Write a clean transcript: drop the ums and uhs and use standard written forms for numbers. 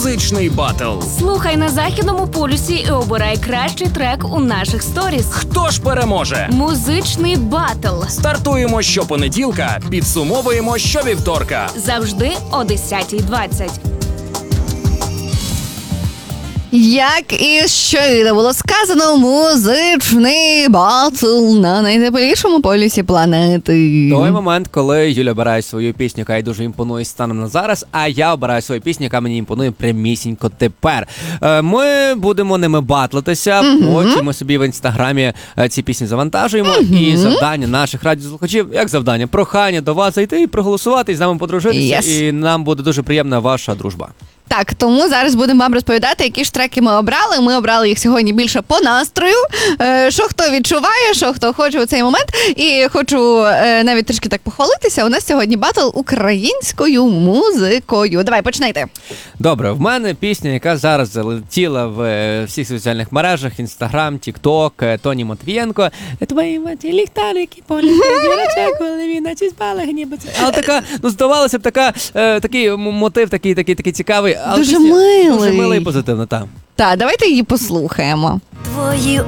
Музичний батл. Слухай на Західному полюсі і обирай кращий трек у наших сторіс. Хто ж переможе? Музичний батл. Стартуємо щопонеділка, підсумовуємо щовівторка. Завжди о 10:20. Як і щойно було сказано, музичний батл на найтеплішому полюсі планети. Той момент, коли Юля обирає свою пісню, яка їй дуже імпонує станом на зараз, а я обираю свою пісню, яка мені імпонує прямісінько тепер. Ми будемо ними батлитися, потім ми собі в інстаграмі ці пісні завантажуємо, і завдання наших радіослухачів, як завдання, прохання до вас зайти і проголосувати, і з нами подружитися, і нам буде дуже приємна ваша дружба. Так, тому зараз будемо вам розповідати, які ж треки ми обрали. Ми обрали їх сьогодні більше по настрою, що хто відчуває, що хто хоче у цей момент. І хочу навіть трішки так похвалитися. У нас сьогодні батл українською музикою. Давай, починайте. Добре, в мене пісня, яка зараз залетіла в всіх соціальних мережах, Інстаграм, Тікток, Тоні Матвієнко. Твої маті ліхтарики, політики, коли він наче спалах, ніби це. Але така, ну здавалося б, такий мотив, такий цікавий. Дуже милий. Дуже милий і позитивно, так. Так, давайте її послухаємо. Твої